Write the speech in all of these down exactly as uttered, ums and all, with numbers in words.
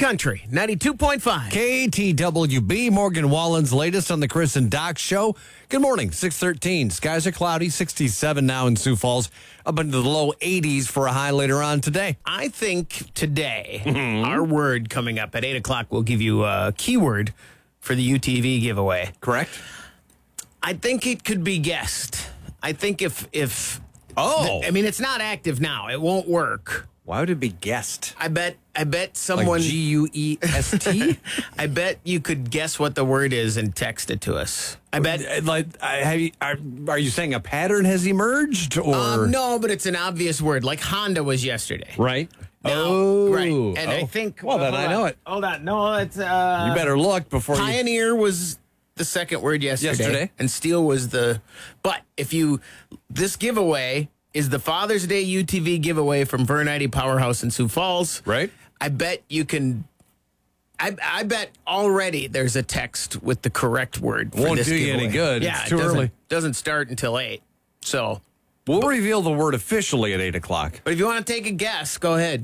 Country, ninety-two point five. K T W B, Morgan Wallen's latest on the Chris and Doc Show. Good morning, six thirteen. Skies are cloudy, sixty-seven now in Sioux Falls, up into the low eighties for a high later on today. I think today, Mm-hmm. our word coming up at eight o'clock will give you a keyword for the U T V giveaway. Correct? I think it could be guessed. I think if... if Oh. I mean, it's not active now. It won't work. Why would it be guessed? I bet I bet Like someone... G U E S T? I bet you could guess what the word is and text it to us. I bet... Like, I- have you, are, are you saying a pattern has emerged? Or Um, no, but it's an obvious word, like Honda was yesterday. Right? Now, oh. right. And oh. I think... Well, then hold I on. know it. Hold on. No, it's... Uh, You better look before you... Pioneer was the second word yesterday. Yesterday. And steel was the... But if you... This giveaway is the Father's Day U T V giveaway from Vernite Powerhouse in Sioux Falls. Right. I bet you can... I, I bet already there's a text with the correct word for Won't this do you giveaway. any good. Yeah, It's too it doesn't, early. doesn't start until eight. So... We'll reveal the word officially at eight o'clock. But if you want to take a guess, go ahead.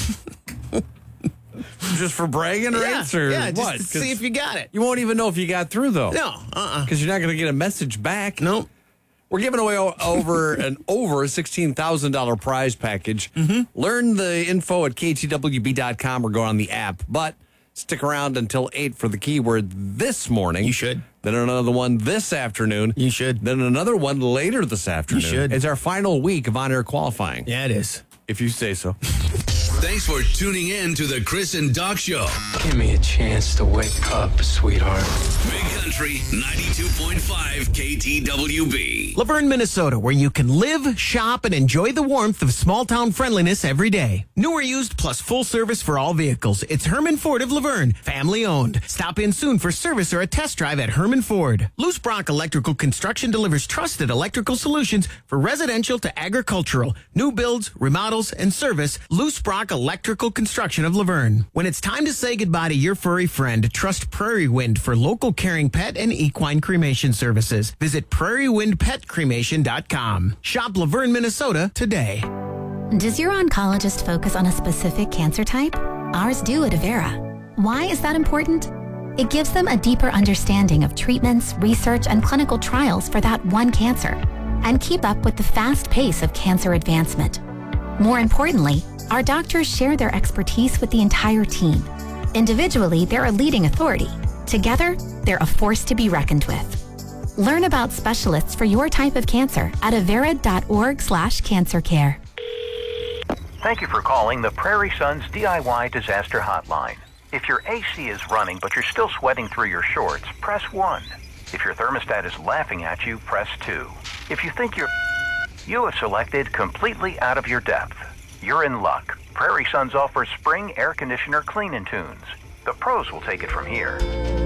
Just for bragging rights or yeah, just what? to see 'Cause if you got it. you won't even know if you got through, though. No, uh-uh. Because you're not going to get a message back. Nope. We're giving away o- over an over sixteen thousand dollars prize package. Mm-hmm. Learn the info at K T W B dot com or go on the app. But stick around until eight for the keyword this morning. You should. Then another one this afternoon. You should. Then another one later this afternoon. should. It's our final week of on-air qualifying. Yeah, it is. If you say so. Thanks for tuning in to the Chris and Doc Show. Give me a chance to wake up, sweetheart. Big Country ninety-two point five K T W B. Laverne, Minnesota, where you can live, shop, and enjoy the warmth of small-town friendliness every day. New or used, plus full service for all vehicles. It's Herman Ford of Laverne, family-owned. Stop in soon for service or a test drive at Herman Ford. Loose Brock Electrical Construction delivers trusted electrical solutions for residential to agricultural, new builds, remodels, and service. Loose Brock Electrical Construction of Laverne. When it's time to say goodbye to your furry friend, trust Prairie Wind for local caring pet and equine cremation services. Visit prairie wind pet cremation dot com. Shop Laverne, Minnesota today. Does your oncologist focus on a specific cancer type? Ours do at Avera. Why is that important? It gives them a deeper understanding of treatments, research, and clinical trials for that one cancer, and keep up with the fast pace of cancer advancement. More importantly, our doctors share their expertise with the entire team. Individually, they're a leading authority. Together, they're a force to be reckoned with. Learn about specialists for your type of cancer at avera dot org slash cancer care. Thank you for calling the Prairie Sons D I Y Disaster Hotline. If your A C is running but you're still sweating through your shorts, press one. If your thermostat is laughing at you, press two. If you think you're... You have selected completely out of your depth. You're in luck. Prairie Sons offers spring air conditioner clean-in tunes. The pros will take it from here.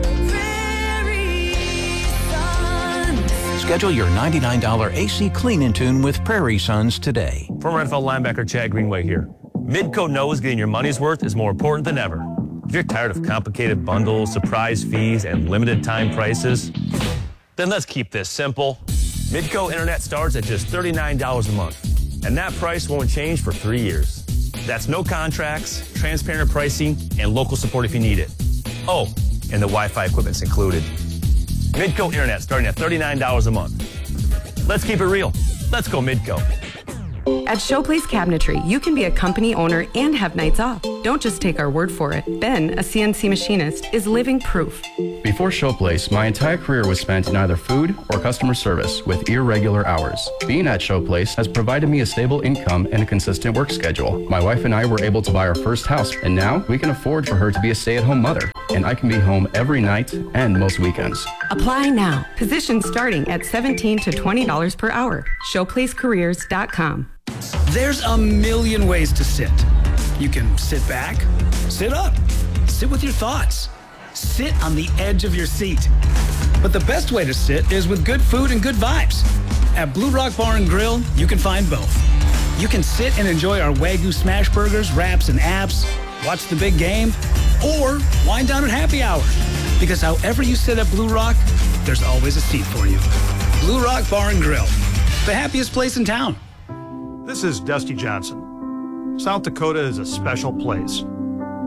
Schedule your ninety-nine dollars A C clean-in tune with Prairie Sons today. Former N F L linebacker Chad Greenway here. Midco knows getting your money's worth is more important than ever. If you're tired of complicated bundles, surprise fees, and limited time prices, then let's keep this simple. Midco Internet starts at just thirty-nine dollars a month, and that price won't change for three years. That's no contracts, transparent pricing, and local support if you need it. Oh, and the Wi-Fi equipment's included. Midco Internet starting at thirty-nine dollars a month. Let's keep it real. Let's go Midco. At Showplace Cabinetry, you can be a company owner and have nights off. Don't just take our word for it. Ben, a C N C machinist, is living proof. Before Showplace, my entire career was spent in either food or customer service with irregular hours. Being at Showplace has provided me a stable income and a consistent work schedule. My wife and I were able to buy our first house, and now we can afford for her to be a stay-at-home mother. And I can be home every night and most weekends. Apply now. Positions starting at seventeen to twenty dollars per hour. showplace careers dot com. There's a million ways to sit. You can sit back, sit up, sit with your thoughts, sit on the edge of your seat. But the best way to sit is with good food and good vibes. At Blue Rock Bar and Grill, you can find both. You can sit and enjoy our Wagyu smash burgers, wraps, and apps, watch the big game, or wind down at happy hour. Because however you sit at Blue Rock, there's always a seat for you. Blue Rock Bar and Grill, the happiest place in town. This is Dusty Johnson. South Dakota is a special place.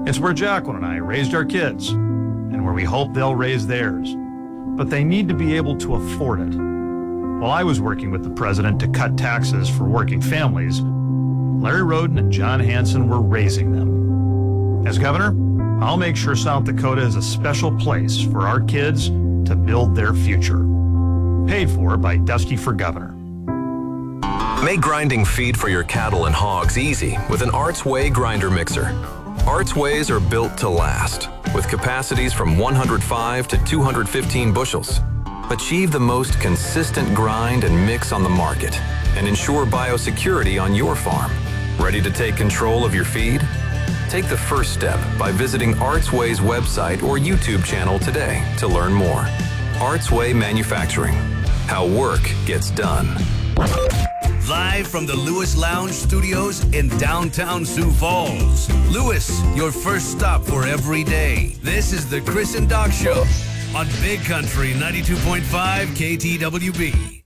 It's where Jacqueline and I raised our kids, and where we hope they'll raise theirs. But they need to be able to afford it. While I was working with the president to cut taxes for working families, Larry Roden and John Hanson were raising them. As governor, I'll make sure South Dakota is a special place for our kids to build their future. Paid for by Dusty for Governor. Make grinding feed for your cattle and hogs easy with an Arts Way grinder mixer. Arts Ways are built to last, with capacities from one hundred five to two hundred fifteen bushels. Achieve the most consistent grind and mix on the market, and ensure biosecurity on your farm. Ready to take control of your feed? Take the first step by visiting Arts Way's website or YouTube channel today to learn more. Arts Way Manufacturing, how work gets done. Live from the Lewis Lounge Studios in downtown Sioux Falls. Lewis, your first stop for every day. This is the Chris and Doc Show on Big Country ninety-two point five K T W B.